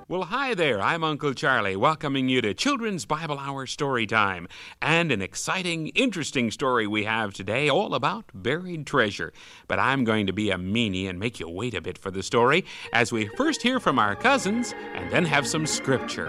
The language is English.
Well, hi there. I'm Uncle Charlie, welcoming you to Children's Bible Hour Story Time, and an exciting, interesting story we have today all about buried treasure. But I'm going to be a meanie and make you wait a bit for the story as we first hear from our cousins and then have some scripture.